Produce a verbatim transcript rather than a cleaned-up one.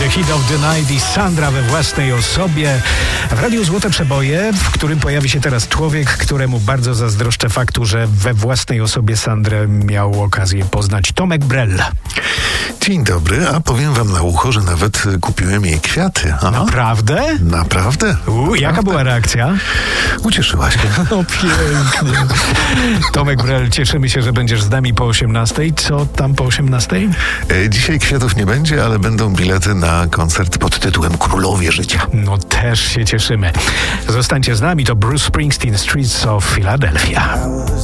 Heat of the Night i Sandra we własnej osobie. W Radiu Złote Przeboje, w którym pojawi się teraz człowiek, któremu bardzo zazdroszczę faktu, że we własnej osobie Sandrę miał okazję poznać. Tomek Brel. Dzień dobry, a powiem wam na ucho, że nawet kupiłem jej kwiaty. Aha. Naprawdę? Naprawdę? U, jaka była reakcja? Ucieszyła się. No pięknie. Tomek Brel, cieszymy się, że będziesz z nami po osiemnastej. Co tam po osiemnastej? E, dzisiaj kwiatów nie będzie, ale będą bilety na koncert pod tytułem Królowie Życia. No też się cieszymy. Zostańcie z nami, to Bruce Springsteen, Streets of Philadelphia.